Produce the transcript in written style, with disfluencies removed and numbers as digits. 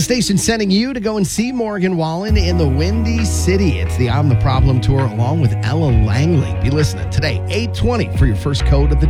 The station sending you to go and see Morgan Wallen in the Windy City. It's the I'm the Problem tour along with Ella Langley. Be listening today, 8:20 for your first code of the day.